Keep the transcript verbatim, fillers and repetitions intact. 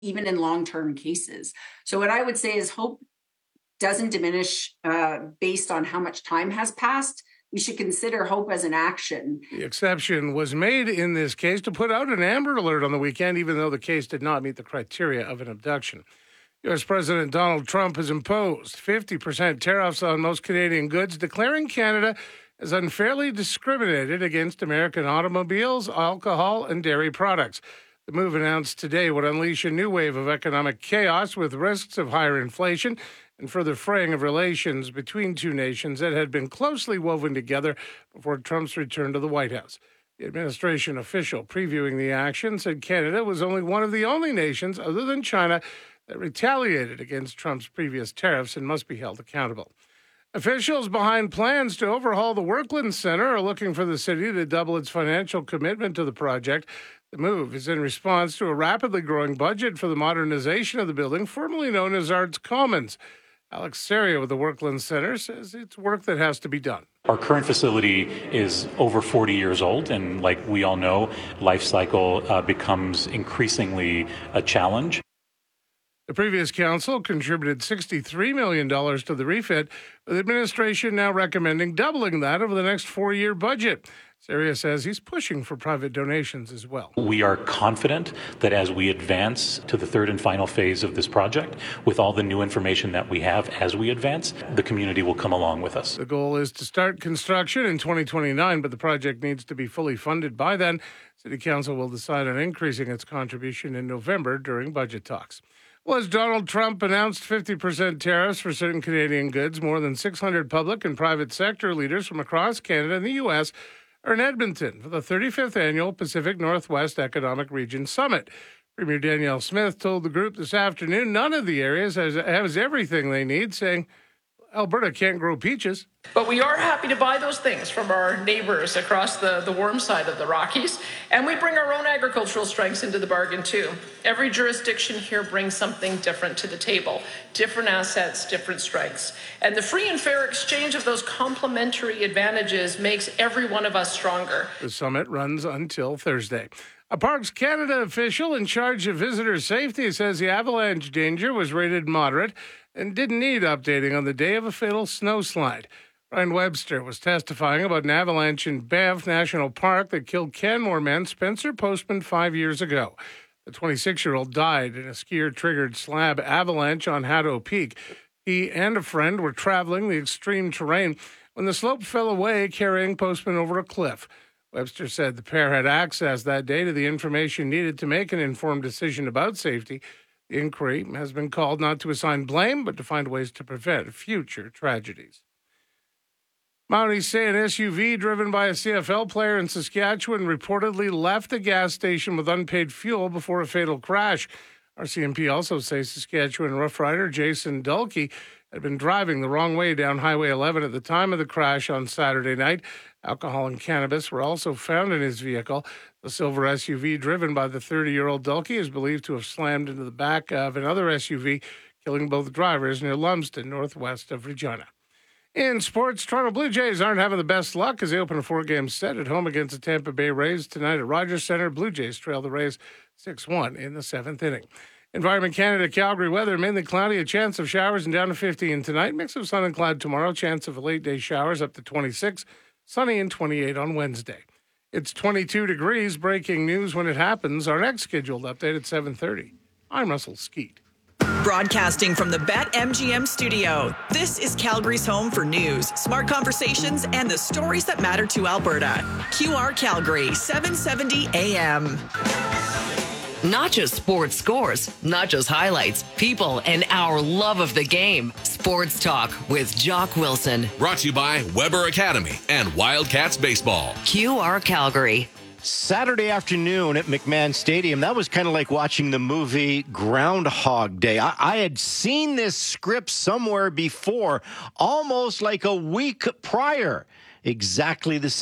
even in long-term cases. So what I would say is hope doesn't diminish uh, based on how much time has passed. We should consider hope as an action. The exception was made in this case to put out an Amber Alert on the weekend, even though the case did not meet the criteria of an abduction. U S. President Donald Trump has imposed fifty percent tariffs on most Canadian goods, declaring Canada as unfairly discriminated against American automobiles, alcohol, and dairy products. The move announced today would unleash a new wave of economic chaos with risks of higher inflation and further fraying of relations between two nations that had been closely woven together before Trump's return to the White House. The administration official previewing the action said Canada was only one of the only nations other than China that retaliated against Trump's previous tariffs and must be held accountable. Officials behind plans to overhaul the Workland Center are looking for the city to double its financial commitment to the project. The move is in response to a rapidly growing budget for the modernization of the building, formerly known as Arts Commons. Alex Seria with the Workland Center says it's work that has to be done. Our current facility is over forty years old, and like we all know, life cycle uh, becomes increasingly a challenge. The previous council contributed sixty-three million dollars to the refit, with the administration now recommending doubling that over the next four-year budget. Seria says he's pushing for private donations as well. We are confident that as we advance to the third and final phase of this project, with all the new information that we have as we advance, the community will come along with us. The goal is to start construction in twenty twenty-nine, but the project needs to be fully funded by then. City Council will decide on increasing its contribution in November during budget talks. Well, as Donald Trump announced fifty percent tariffs for certain Canadian goods, more than six hundred public and private sector leaders from across Canada and the U S are in Edmonton for the thirty-fifth Annual Pacific Northwest Economic Region Summit. Premier Danielle Smith told the group this afternoon none of the areas has, has everything they need, saying Alberta can't grow peaches. But we are happy to buy those things from our neighbors across the, the warm side of the Rockies, and we bring our own agricultural strengths into the bargain too. Every jurisdiction here brings something different to the table, different assets, different strengths. And the free and fair exchange of those complementary advantages makes every one of us stronger. The summit runs until Thursday. A Parks Canada official in charge of visitor safety says the avalanche danger was rated moderate and didn't need updating on the day of a fatal snowslide. Ryan Webster was testifying about an avalanche in Banff National Park that killed Canmore man Spencer Postman five years ago. The twenty-six-year-old died in a skier-triggered slab avalanche on Haddo Peak. He and a friend were traveling the extreme terrain when the slope fell away, carrying Postman over a cliff. Webster said the pair had access that day to the information needed to make an informed decision about safety. The inquiry has been called not to assign blame, but to find ways to prevent future tragedies. Mounties say an S U V driven by a C F L player in Saskatchewan reportedly left a gas station with unpaid fuel before a fatal crash. R C M P also says Saskatchewan Rough Rider Jason Dulkey had been driving the wrong way down Highway eleven at the time of the crash on Saturday night. Alcohol and cannabis were also found in his vehicle. The silver S U V driven by the thirty-year-old Dulkey is believed to have slammed into the back of another S U V, killing both drivers near Lumsden, northwest of Regina. In sports, Toronto Blue Jays aren't having the best luck as they open a four-game set at home against the Tampa Bay Rays tonight at Rogers Centre. Blue Jays trail the Rays six one in the seventh inning. Environment Canada, Calgary weather, mainly cloudy, a chance of showers and down to fifteen tonight. Mix of sun and cloud tomorrow, chance of late-day showers up to twenty-six, sunny and twenty-eight on Wednesday. It's twenty-two degrees, breaking news when it happens. Our next scheduled update at seven thirty. I'm Russell Skeet. Broadcasting from the BetMGM studio, this is Calgary's home for news, smart conversations, and the stories that matter to Alberta. Q R Calgary, seven seventy A M. Not just sports scores, not just highlights, people, and our love of the game. Sports Talk with Jock Wilson. Brought to you by Weber Academy and Wildcats Baseball. Q R Calgary. Saturday afternoon at McMahon Stadium, that was kind of like watching the movie Groundhog Day. I, I had seen this script somewhere before, almost like a week prior. Exactly the same.